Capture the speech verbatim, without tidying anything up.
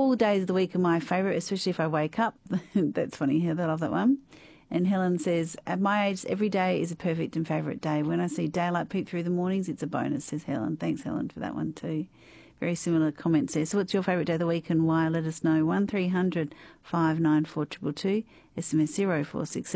All days of the week are my favourite, especially if I wake up. That's funny, Heather. I love that one. And Helen says, at my age, every day is a perfect and favourite day. When I see daylight peep through the mornings, it's a bonus, says Helen. Thanks, Helen, for that one too. Very similar comments there. So what's your favourite day of the week and why? Let us know. one three hundred five nine four two two two, S M S zero four six